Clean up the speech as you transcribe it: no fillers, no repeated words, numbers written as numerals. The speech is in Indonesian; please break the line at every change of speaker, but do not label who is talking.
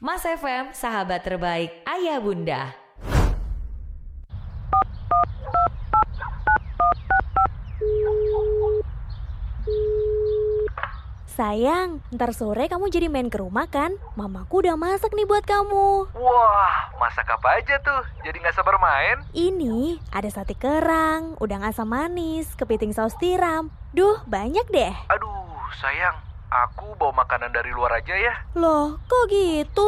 Mas FM, sahabat terbaik ayah bunda.
Sayang, ntar sore kamu jadi main ke rumah kan? Mamaku udah masak nih buat kamu.
Wah, masak apa aja tuh? Jadi gak sabar main?
Ini ada sate kerang, udang asam manis, kepiting saus tiram. Duh, banyak deh.
Aduh, sayang, aku bawa makanan dari luar aja ya.
Loh, kok gitu?